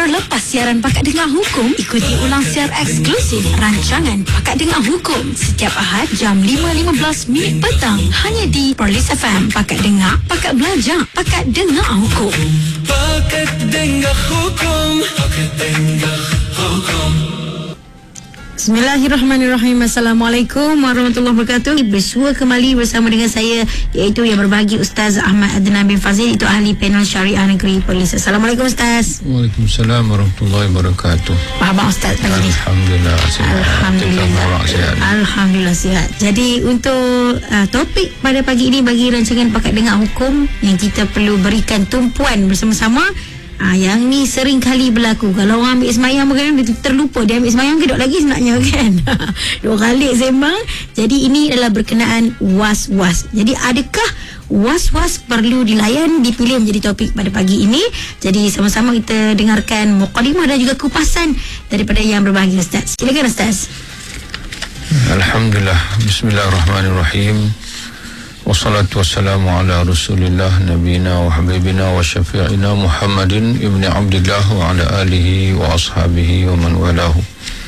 Lepas siaran Pakat Dengar Hukum, ikuti ulang siar eksklusif rancangan Pakat Dengar Hukum setiap Ahad jam 5.15 petang hanya di Perlis FM. Pakat Dengar, Pakat Belajar, Pakat Dengar Hukum. Pakat Dengar Hukum. Pakat Dengar Hukum. Bismillahirrahmanirrahim. Assalamualaikum warahmatullahi wabarakatuh. Bersua kembali bersama dengan saya, iaitu yang berbagi Ustaz Ahmad Adnan bin Fazil, itu ahli panel syariah negeri Perlis. Assalamualaikum Ustaz. Waalaikumsalam warahmatullahi wabarakatuh. Apa khabar Ustaz pagi ni? Alhamdulillah sihat. Alhamdulillah sihat. Jadi untuk topik pada pagi ini bagi rancangan Pakat Dengar Hukum yang kita perlu berikan tumpuan bersama-sama. Yang ni sering kali berlaku. Kalau orang ambil semayang kan, dia terlupa dia ambil semayang ke duduk lagi sebenarnya kan. Dua kali sembang. Jadi ini adalah berkenaan was-was. Jadi adakah was-was perlu dilayan, dipilih menjadi topik pada pagi ini. Jadi sama-sama kita dengarkan mukadimah dan juga kupasan daripada yang berbahagi Ustaz. Silakan Ustaz. Alhamdulillah. Bismillahirrahmanirrahim. Wassalatu wassalamu ala rasulillah nabina wa habibina wa syafi'ina Muhammadin ibni Abdillah wa ala alihi wa ashabihi wa man walahu.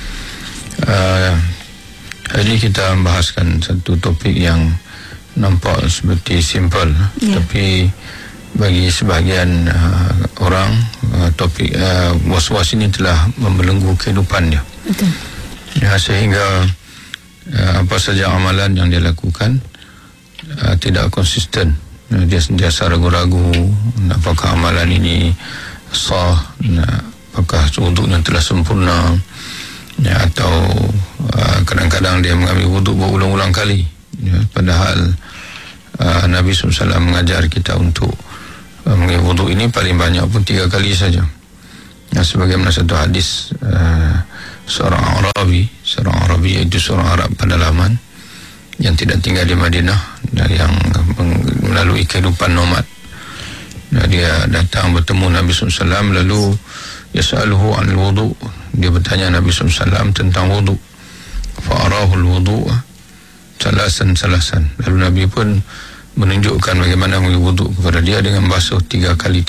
Hari kita membahaskan satu topik yang nampak seperti simple, tapi bagi sebahagian orang topik was-was ini telah membelenggu kehidupan dia. Betul. Sehingga apa saja amalan yang dia lakukan tidak konsisten. Dia sentiasa ragu-ragu apakah amalan ini sah, apakah wuduknya telah sempurna, atau kadang-kadang dia mengambil wuduk berulang-ulang kali, padahal Nabi SAW mengajar kita untuk mengambil wuduk ini paling banyak pun 3 kali saja. Sebagaimana satu hadis seorang Arabi iaitu seorang Arab pedalaman yang tidak tinggal di Madinah dan yang melalui kehidupan nomad. Dia datang bertemu Nabi SAW, lalu yas'aluhu anil wudu'. Dia bertanya Nabi SAW tentang wudu'. Fa'arahul wudu' salasan. Lalu Nabi pun menunjukkan bagaimana mengambil wudu' kepada dia dengan basuh 3 kali.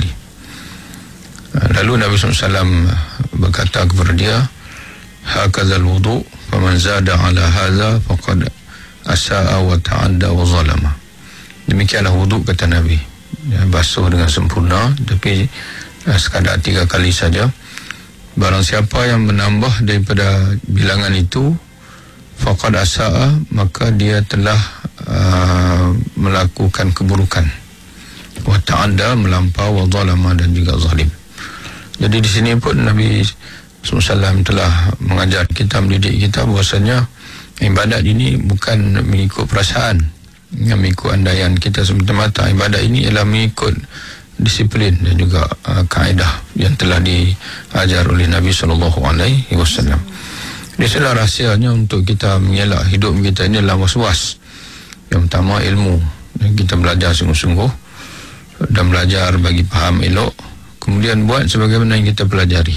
Lalu Nabi SAW berkata kepada dia, hakadzal wudu' faman zada ala hadza faqad asa'a wa ta'adda wa zalama. Demikianlah wuduk, kata Nabi, basuh dengan sempurna, tapi sekadar 3 kali saja. Barang siapa yang menambah daripada bilangan itu, faqad asa'a, maka dia telah melakukan keburukan, wa ta'adda, melampau, wa zalama, dan juga zalim. Jadi di sini pun Nabi SAW telah mengajar kita, mendidik kita bahwasanya ibadat ini bukan mengikut perasaan, mengikut andaian kita semata-mata. Ibadat ini ialah mengikut disiplin dan juga kaedah yang telah diajar oleh Nabi SAW. Di sinilah rahsianya untuk kita mengelak hidup kita ini adalah was-was. Yang pertama, ilmu. Kita belajar sungguh-sungguh dan belajar bagi faham elok, kemudian buat sebagaimana yang kita pelajari.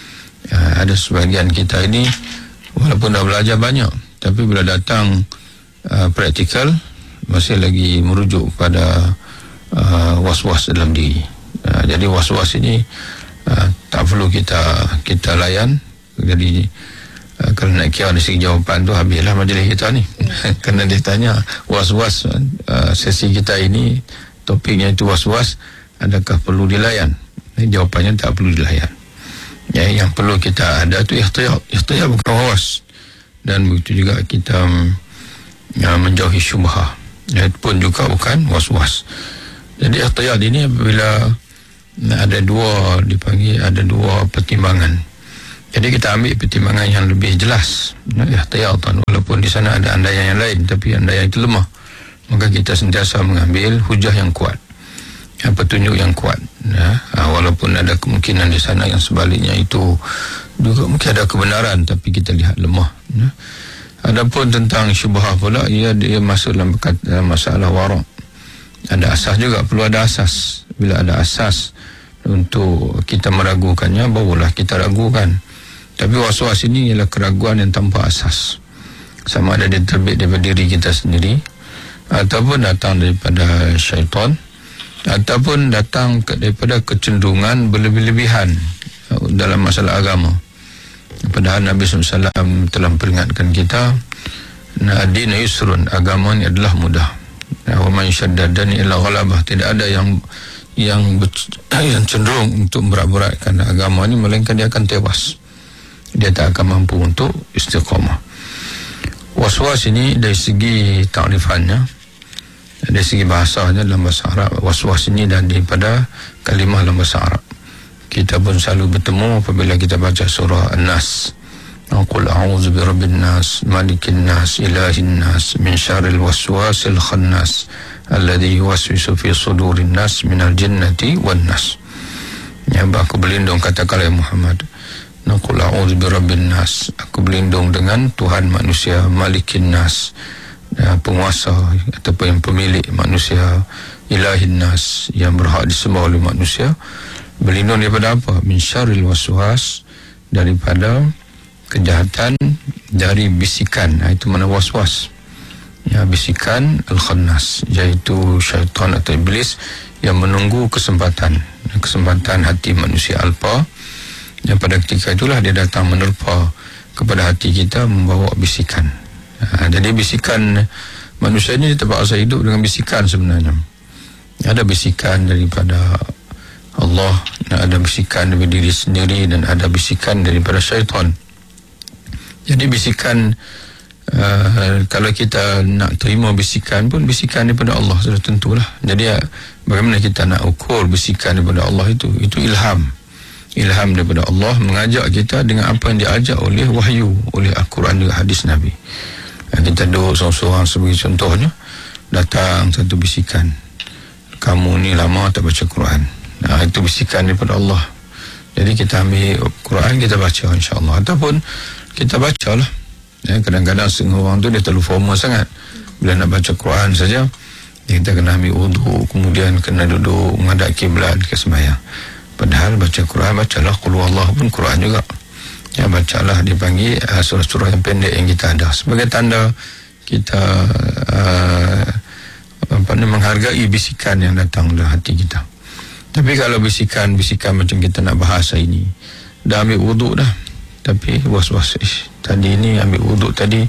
Ada sebahagian kita ini walaupun dah belajar banyak, tapi bila datang praktikal masih lagi merujuk pada was-was dalam diri. Jadi was-was ini tak perlu kita layan. Jadi kalau nak kira dari segi jawapan tu, habislah majlis kita ni. Kerana dia tanya was-was, sesi kita ini topiknya itu was-was, adakah perlu dilayan? Jawapannya tak perlu dilayan. Yang perlu kita ada tu ikhtiyar bukan was. Dan begitu juga kita menjauhi syubhah, itu pun juga bukan was-was. Jadi ikhtiyar ini apabila ada dua pertimbangan. Jadi kita ambil pertimbangan yang lebih jelas, ikhtiyar, walaupun di sana ada andaian yang lain, tapi andaian itu lemah, maka kita sentiasa mengambil hujah yang kuat, petunjuk yang kuat, walaupun ada kemungkinan di sana yang sebaliknya itu juga mungkin ada kebenaran, tapi kita lihat lemah. Adapun tentang syubhah pula, dia masuk dalam masalah wara'. Ada asas juga, perlu ada asas. Bila ada asas untuk kita meragukannya, barulah kita ragukan. Tapi was-was ini ialah keraguan yang tanpa asas. Sama ada dia terbit daripada diri kita sendiri, ataupun datang daripada syaitan, ataupun datang daripada kecenderungan berlebih-lebihan dalam masalah agama. Padahal Nabi SAW telah peringatkan kita, ad-din yusrun, agama ni adalah mudah. Wa man syaddadani illa ghalabah, tidak ada yang cenderung untuk berat-beratkan agama ni, melainkan dia akan tewas. Dia tak akan mampu untuk istiqamah. Waswas ini dari segi ta'rifannya, dari segi bahasanya dalam bahasa Arab, waswas ini daripada kalimah dalam bahasa Arab. Kita pun selalu bertemu apabila kita baca surah An-Nas. Qul a'udzu birabbin nas, malikin nas, ilahin nas, min syarril waswasil khannas, alladhi yuwaswisu fi sudurin nas minal jinnati wan nas. Ya, aku berlindung, katakanlah ya Muhammad, qul a'udzu birabbin nas, aku berlindung dengan Tuhan manusia, malikin nas, penguasa ataupun yang pemilik manusia, ilahin nas, yang berhak disembah oleh manusia. Berlindung daripada apa? Min syarril waswas, daripada kejahatan dari bisikan. Itu mana waswas, ya, bisikan al-khannas, iaitu syaitan atau iblis yang menunggu kesempatan hati manusia alpa, dan pada ketika itulah dia datang menerpa kepada hati kita, membawa bisikan. Jadi bisikan manusia ini terpaksa hidup dengan bisikan sebenarnya. Ada bisikan daripada Allah, ada bisikan daripada diri sendiri, dan ada bisikan daripada syaitan. Jadi bisikan, kalau kita nak terima bisikan pun, bisikan daripada Allah sudah tentulah. Jadi bagaimana kita nak ukur bisikan daripada Allah itu ilham daripada Allah, mengajak kita dengan apa yang diajak oleh wahyu, oleh Al-Quran dan hadis Nabi. Kita duduk seorang-seorang, sebagai contohnya, datang satu bisikan, kamu ni lama tak baca Quran. Itu bisikan daripada Allah. Jadi kita ambil Quran, kita baca insya-Allah, ataupun kita bacalah. Kadang-kadang setengah orang tu dia terlalu formal sangat, bila nak baca Quran saja kita kena ambil wudu, kemudian kena duduk menghadap kiblat ke sembahyang. Padahal baca Quran, bacalah qul huwallahu pun Quran juga. Ya, bacalah, dipanggil surah-surah yang pendek yang kita ada, sebagai tanda kita menghargai bisikan yang datang dalam hati kita. Tapi kalau bisikan macam kita nak bahasa ini, dah ambil wuduk dah, tapi was-was, tadi ni ambil wuduk tadi,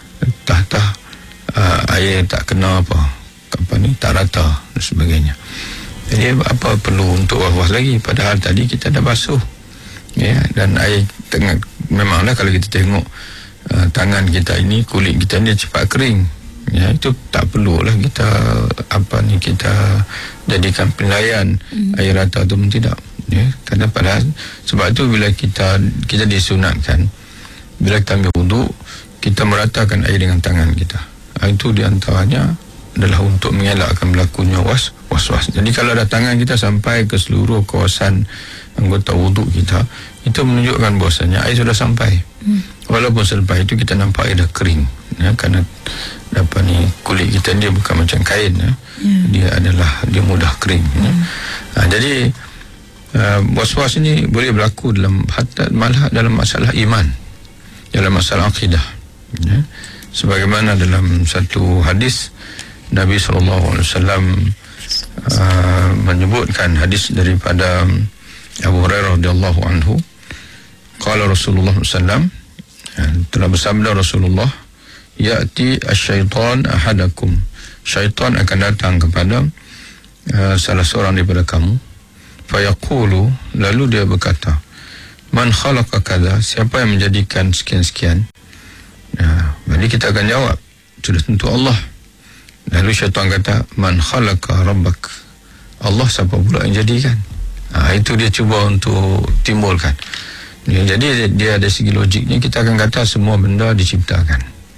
air tak kena tak rata dan sebagainya. Jadi apa perlu untuk was-was lagi, padahal tadi kita dah basuh, ya, dan air tengah. Memanglah kalau kita tengok tangan kita ini, kulit kita ni cepat kering, ya, itu tak perlulah kita kita jadikan penilaian air rata tu pun tidak, ya. Kerana pada sebab itu bila kita disunatkan, bila kita ambil wuduk, kita meratakan air dengan tangan kita. Itu diantaranya adalah untuk mengelakkan berlakunya was-was. Jadi kalau ada tangan kita sampai ke seluruh kawasan anggota wuduk kita, itu menunjukkan bahasanya air sudah sampai. Walaupun selepas itu kita nampak air dah kering, ya, kerana kulit kita dia bukan macam kain, ya. Dia mudah kering, ya. Jadi was-was ini boleh berlaku malah dalam masalah iman, dalam masalah akidah, ya. Sebagaimana dalam satu hadis Nabi SAW menyebutkan, hadis daripada Abu Hurairah radhiyallahu anhu, qala Rasulullah SAW, telah bersabda Rasulullah, ya'ti asyaitan ahadakum, syaitan akan datang kepada salah seorang daripada kamu, fayaqulu, lalu dia berkata, man khalaqa kadha, siapa yang menjadikan sekian-sekian. Jadi kita akan jawab, sudah tentu Allah. Lalu syaitan kata, man khalaqa rabbak, Allah siapa pula yang jadikan. Itu dia cuba untuk timbulkan. Jadi dia ada segi logiknya, kita akan kata semua benda diciptakan.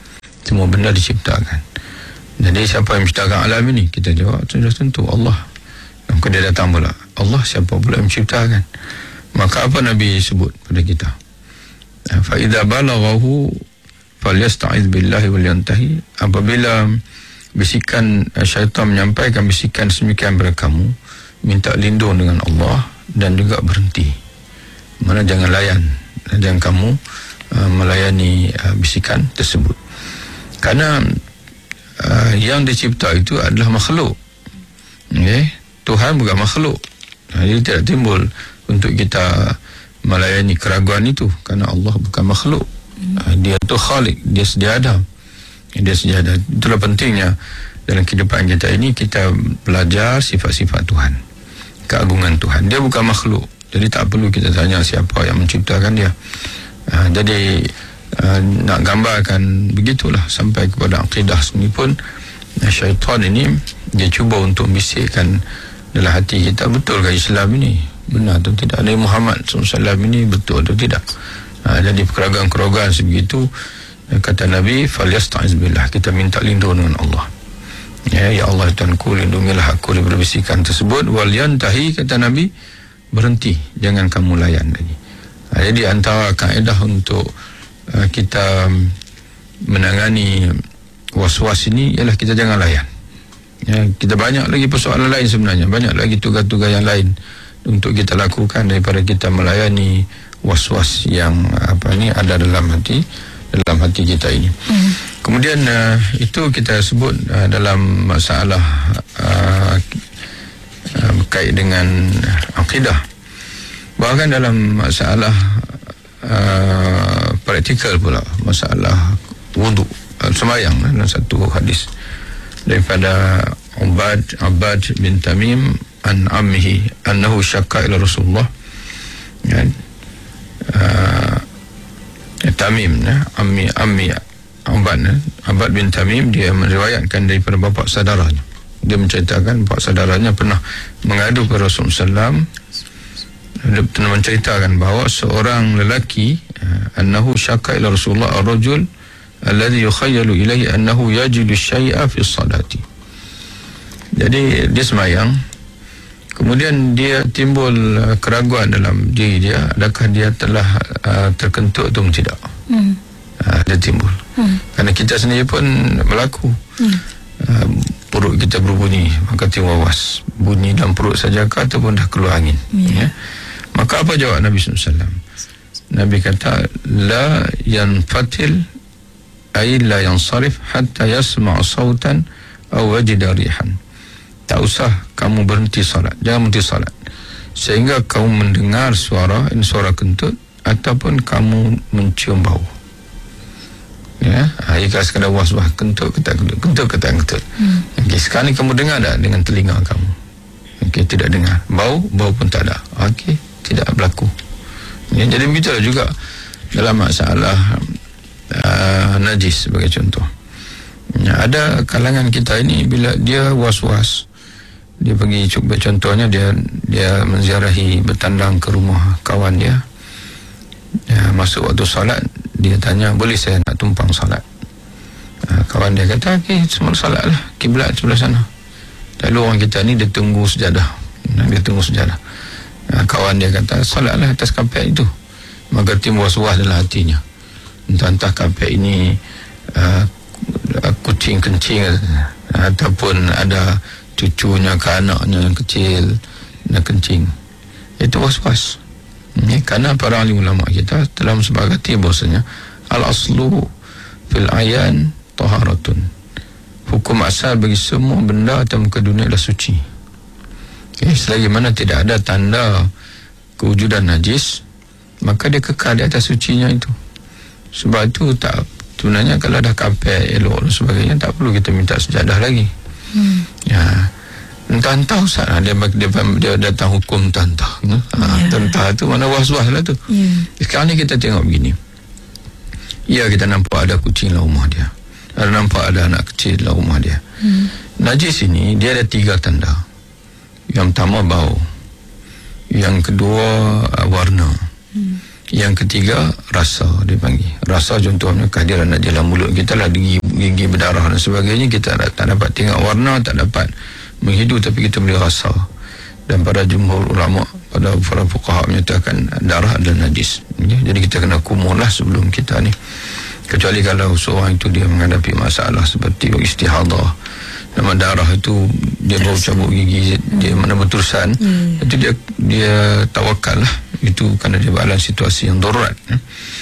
Jadi siapa yang menciptakan alam ini? Kita jawab, sudah tentu Allah. Maka dia datang pula, Allah siapa pula yang menciptakan. Maka apa Nabi sebut pada kita? Fa idza balaghahu falyasta'iz billahi wal yantahi. Apabila bisikan syaitan menyampaikan bisikan semikian kepada kamu, minta lindung dengan Allah dan juga berhenti. Mana jangan layan, jangan kamu melayani bisikan tersebut. Karena yang dicipta itu adalah makhluk, okay? Tuhan bukan makhluk. Jadi tidak timbul untuk kita melayani keraguan itu, kerana Allah bukan makhluk. Dia tu khalik, dia sedia ada. Itulah pentingnya dalam kehidupan kita ini kita belajar sifat-sifat Tuhan, keagungan Tuhan. Dia bukan makhluk, jadi tak perlu kita tanya siapa yang menciptakan dia. Jadi nak gambarkan begitulah sampai kepada akidah sendiri pun, syaitan ini dia cuba untuk bisikkan dalam hati kita, betul ke Islam ini? Benar atau tidak? Nabi Muhammad SAW ini betul atau tidak? Jadi keraguan-keraguan sebegitu, kata Nabi, falyasta'iz billah, kita minta lindung dengan Allah. Ya Allah Tuhanku, lindungilah aku dari berbisikan tersebut. Wal yantahi, kata Nabi, berhenti, jangan kamu layan lagi. Jadi antara kaedah untuk kita menangani was-was ini ialah kita jangan layan. Kita banyak lagi persoalan lain sebenarnya, banyak lagi tugas-tugas yang lain untuk kita lakukan daripada kita melayani was-was yang ada dalam hati kita ini. Kemudian itu kita sebut dalam masalah berkait dengan akidah. Bahkan dalam masalah praktikal pula, masalah wudu, sembahyang, dalam satu hadis daripada Abbad bin Tamim an ammihi annahu syakka ila Rasulullah, Tamim, ammi Abbad bin Tamim, dia meriwayatkan daripada bapa saudaranya. Dia menceritakan bapa saudaranya pernah mengadu ke Rasulullah SAW. Dia pernah menceritakan bahawa seorang lelaki, annahu syakka ila Rasulullah ar-rajul alladhi yukhayyalu ilaihi annahu yajidu syai'a fi salati. Jadi dia sembahyang, kemudian dia timbul keraguan dalam diri dia, adakah dia telah terkentut atau tidak. Dia timbul. Kerana kita sendiri pun berlaku. Perut kita berbunyi, maka timbul was. Bunyi dalam perut sajakah ataupun dah keluar angin. Maka apa jawab Nabi SAW? Nabi kata, la yanfatil ay la yansarif hatta yasma' sautan aw wajida rihan. Tak usah kamu berhenti salat, jangan berhenti salat sehingga kamu mendengar suara, ini suara kentut, ataupun kamu mencium bau. Jika sekadar was-was, kentut. Okay, sekarang ni kamu dengar tak dengan telinga kamu? Okay, tidak dengar. Bau pun tak ada. Okay, tidak berlaku. Jadi begitulah juga dalam masalah najis sebagai contoh. Ada kalangan kita ini bila dia was-was, dia pergi, cuba contohnya dia menziarahi, bertandang ke rumah kawan dia, masuk waktu salat, dia tanya, boleh saya nak tumpang salat? Kawan dia kata, okey, semua salat lah, kiblat sebelah sana. Lalu orang kita ni dia tunggu sejadah. Kawan dia kata, salatlah atas kapet itu. Maka timbul was-was dalam hatinya, entah kapet ini kucing kencing ataupun ada cucunya ke anaknya yang kecil nak kencing. Itu was-was. Kerana para ahli ulama kita telah mensepakati bahasanya al-aslu fil ayan taharatun. Hukum asal bagi semua benda atas muka dunia adalah suci. Selagi mana tidak ada tanda kewujudan najis, maka dia kekal di atas sucinya itu. Sebab itu sebenarnya kalau dah kapet elok dan sebagainya, tak perlu kita minta sejadah lagi. Entah Ustaz, dia datang hukum entah. Entah tu mana was-was lah tu. Sekarang ni kita tengok begini. Ya, kita nampak ada kucing dalam rumah dia, nampak ada anak kecil dalam rumah dia. Najis ini dia ada 3 tanda. Yang pertama bau, yang kedua warna, yang ketiga rasa. Dia panggil rasa, contohnya kehadiran di dalam mulut kita lah, gigi berdarah dan sebagainya. Kita tak dapat tengok warna, tak dapat menghidu, tapi kita boleh rasa. Dan pada jumhur ulama, pada para fuqaha menyatakan darah adalah najis. Jadi kita kena kumur lah sebelum kita ni, kecuali kalau seorang itu dia menghadapi masalah seperti istihadah, nama darah itu dia baru cabut gigi, dia mana berterusan, itu dia tawakal lah, itu kerana dia dalam situasi yang darurat.